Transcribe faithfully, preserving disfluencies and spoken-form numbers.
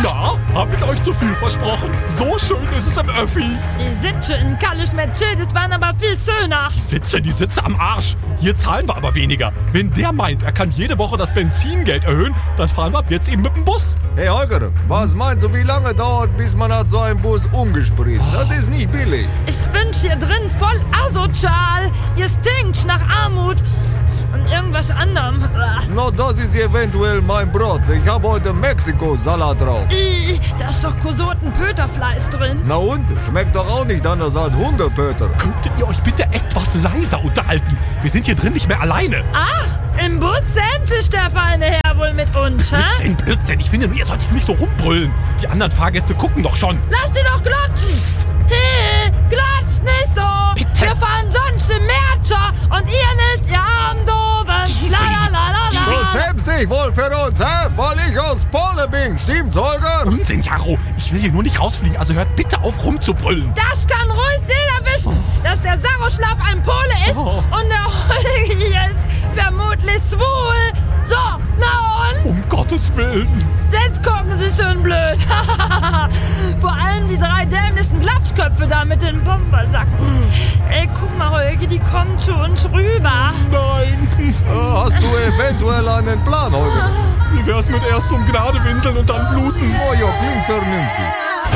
Na, hab ich euch zu viel versprochen? So schön ist es im Öffi. Die Sitze in Kallisch Mercedes waren aber viel schöner. Die Sitze, die Sitze am Arsch. Hier zahlen wir aber weniger. Wenn der meint, er kann jede Woche das Benzingeld erhöhen, dann fahren wir ab jetzt eben mit dem Bus. Hey Holger, was meinst du, wie lange dauert, bis man hat so einen Bus umgespritzt? Das ist nicht billig. Ich find hier drin voll asozial. Hier stinkt nach Armut und irgendwas anderem. No, das ist eventuell mein Brot. Ich habe heute Mexiko-Salat drauf. Ih, da ist doch Kosoten-Pöterfleisch drin. Na und? Schmeckt doch auch nicht anders als Hundepöter. Könntet ihr euch bitte etwas leiser unterhalten? Wir sind hier drin nicht mehr alleine. Ach, im Bus zähmt sich der feine Herr wohl mit uns, hä? Blödsinn, Blödsinn. Ich finde nur, ihr solltet nicht so rumbrüllen. Die anderen Fahrgäste gucken doch schon. Lass die doch glotschen. Hey, klatscht nicht so. Bitte. Wir fahren sonst im Märcher und ihr nicht, ihr armen Doven. Giseli, La, la, la, la, la. Du schämst dich wohl für uns, hä? Weil ich aus Polen bin. Stimmt's, Holger? Unsinn, Jaro. Ich will hier nur nicht rausfliegen, also hört bitte auf rumzubrüllen. Das kann ruhig jeder wissen, dass der Saroschlaf ein Pole ist Oh. und der Holgi ist vermutlich schwul. So, na und? Um Gottes Willen. Jetzt gucken sie schön blöd. Vor allem die drei dämlichsten Glatschköpfe da mit den Bombersacken. Ey, guck mal, Holgi, die kommen zu uns rüber. Nein. Äh, Hast du eventuell einen Plan, Holger? Wie wär's mit erst um Gnade winseln und dann bluten? Oh ja, klingt vernünftig.